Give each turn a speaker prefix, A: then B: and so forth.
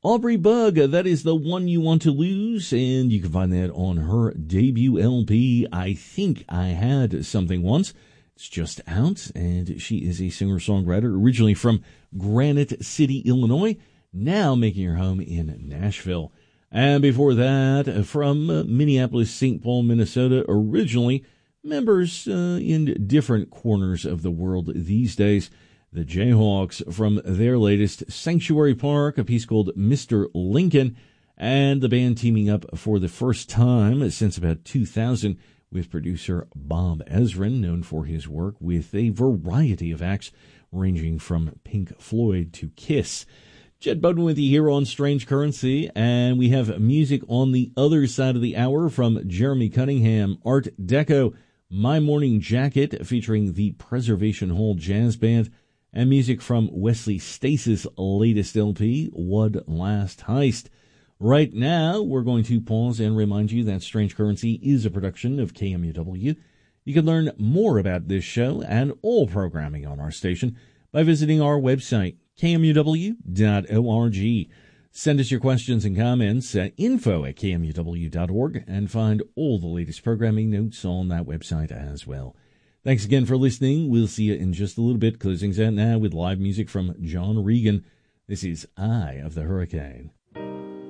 A: Aubrey Bug, that is The One You Want to Lose, and you can find that on her debut LP, I Think I Had Something Once. It's just out, and she is a singer-songwriter originally from Granite City, Illinois, now making her home in Nashville. And before that, from Minneapolis, St. Paul, Minnesota, originally members in different corners of the world these days, the Jayhawks, from their latest Sanctuary Park, a piece called Mr. Lincoln, and the band teaming up for the first time since about 2000 with producer Bob Ezrin, known for his work with a variety of acts ranging from Pink Floyd to Kiss. Jed Bowden with you here on Strange Currency, and we have music on the other side of the hour from Jeremy Cunningham, Art Deco, My Morning Jacket featuring the Preservation Hall Jazz Band, and music from Wesley Stace's latest LP, One Last Heist. Right now, we're going to pause and remind you that Strange Currency is a production of KMUW. You can learn more about this show and all programming on our station by visiting our website, kmuw.org. Send us your questions and comments at info@kmuw.org and find all the latest programming notes on that website as well. Thanks again for listening. We'll see you in just a little bit. Closing's out now with live music from John Regan. This is Eye of the Hurricane.